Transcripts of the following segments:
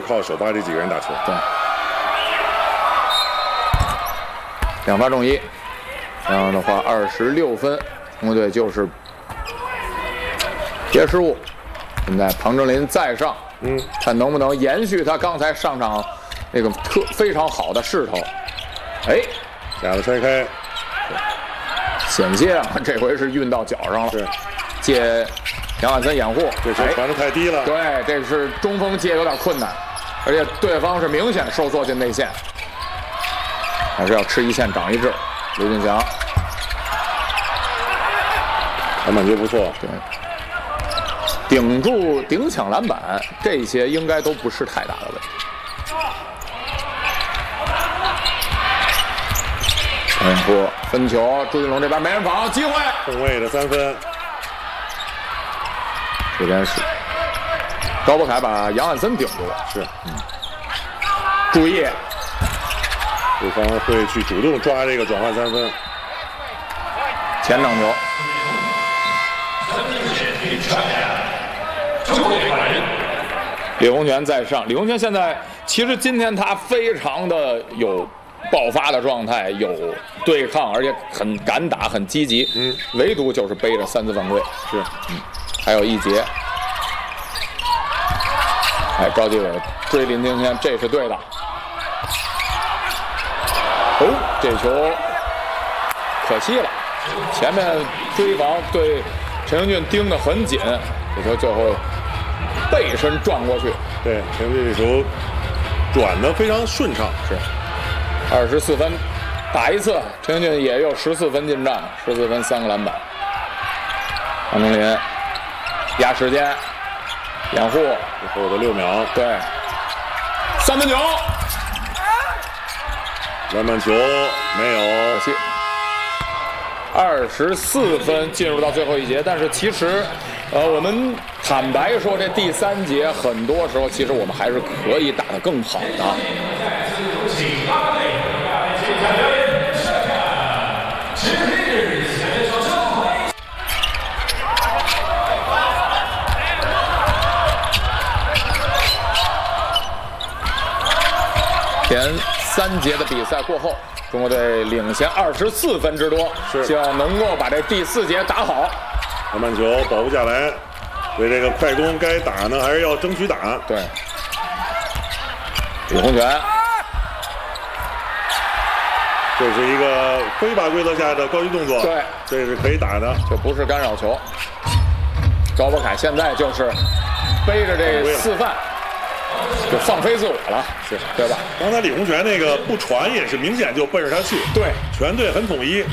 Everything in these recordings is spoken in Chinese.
靠首发这几个人打球。 对，2发中1，这样的话26分，中国队就是别失误。现在庞正林再上，看能不能延续他刚才上场那个非常好的势头。哎， 假的拆开， 险些啊，这回是运到脚上了。 是， 借杨汉森掩护， 这球传的太低了。 对，这是中锋接有点困难，而且对方是明显收缩进内线，还是要吃一堑长一智。刘俊祥， 篮板球不错， 对，顶抢篮板，这些应该都不是太大的问题。掩护分球，朱云龙这边没人防，机会， 后卫的3分。 这边是高博凯把杨汉森顶住了， 是， 注意， 对方会去主动抓这个转换3分， 前场球。李洪权在上，李洪权现在其实今天他非常的有爆发的状态，有对抗，而且很敢打，很积极。唯独就是背着3次犯规。 是， 还有一节。哎，赵继伟追林庭谦，这是对的。哦，这球可惜了，前面追防对陈英俊盯得很紧，这球最后背身撞过去。 对，陈英俊这球转得非常顺畅。 是，24分，打一次，陈英俊也有14分进账，14分3个篮板。黄忠林压时间，掩护， 最后的6秒， 对，3分球， 篮板球没有， 可惜。24分进入到最后一节，但是其实，我们坦白说，这第3节很多时候其实我们还是可以打得更好的。前3节的比赛过后，中国队领先24分之多，希望能够把这第4节打好。 篮板球保不下来，所以这个快攻该打呢，还是要争取打。 对，李洪权， 这是一个非法规则下的高级动作， 对， 这是可以打的， 就不是干扰球。高博凯现在就是背着这4犯。就放飞自我了，对吧？ 刚才李洪权那个不传也是明显就奔着他去， 对， 全队很统一。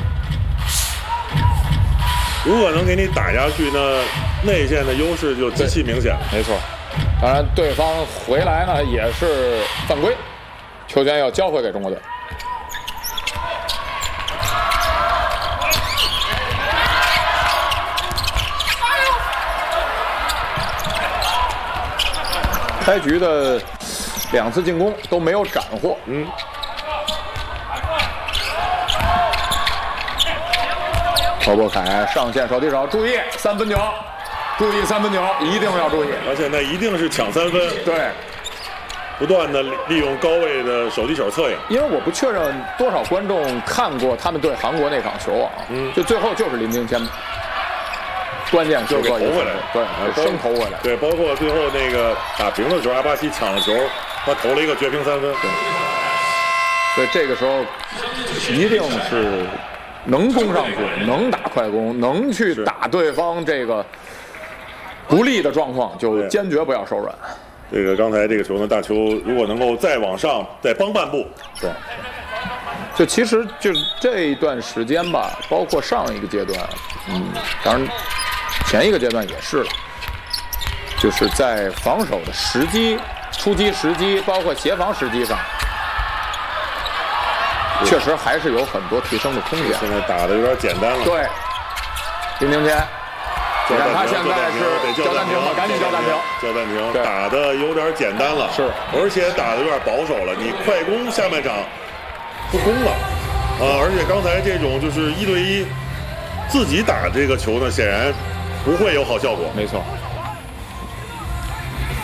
如果能给你打下去呢，内线的优势就极其明显。 没错，当然对方回来呢也是犯规，球权要交回给中国队。开局的2次进攻都没有斩获。高博凯上线手递手，注意3分球，注意3分球，一定要注意。 而且那一定是抢3分。 对， 不断的利用高位的手递手策应。 因为我不确认多少观众看过他们对韩国那场球啊，就最后就是林庭谦。关键就给投回来， 对，生投回来， 对，包括最后那个打平的时候，阿巴西抢了球，他投了一个绝平3分，对， 所以这个时候一定是能攻上去，能打快攻，能去打对方这个不利的状况，就坚决不要手软。 这个刚才这个球呢，大邱如果能够再往上再帮半步， 对，就其实就这一段时间吧，包括上一个阶段，当然。前一个阶段也是了，就是在防守的时机、出击时机，包括协防时机上，确实还是有很多提升的空间。 现在打的有点简单了。 对，林庭谦，你看他现在是交暂停了，赶紧交暂停， 交暂停，打的有点简单了， 是， 而且打的有点保守了。你快攻下半场不攻了而且刚才这种就是1对1自己打这个球呢，显然。不会有好效果， 没错。